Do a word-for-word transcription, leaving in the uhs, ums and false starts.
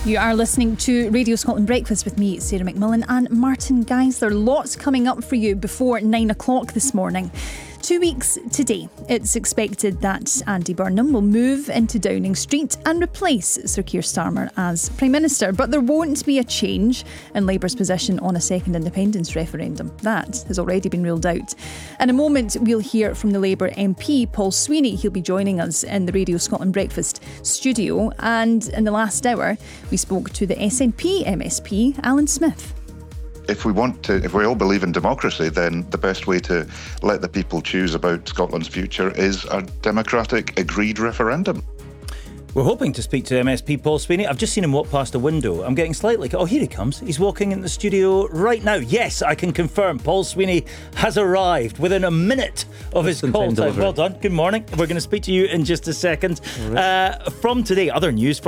You are listening to Radio Scotland Breakfast with me, Sarah McMillan, and Martin Geisler. Lots coming up for you before nine o'clock this morning. Two weeks today, it's expected that Andy Burnham will move into Downing Street and replace Sir Keir Starmer as Prime Minister. But there won't be a change in Labour's position on a second independence referendum. That has already been ruled out. In a moment, we'll hear from the Labour M P, Paul Sweeney. He'll be joining us in the Radio Scotland Breakfast studio. And in the last hour, we spoke to the S N P M S P, Alan Smith. If we want to, if we all believe in democracy, then the best way to let the people choose about Scotland's future is a democratic, agreed referendum. We're hoping to speak to M S P Paul Sweeney. I've just seen him walk past a window. I'm getting slightly... Oh, here he comes. He's walking in the studio right now. Yes, I can confirm Paul Sweeney has arrived within a minute of his call time. Well done. Good morning. We're going to speak to you in just a second. Right. Uh, from today, other news...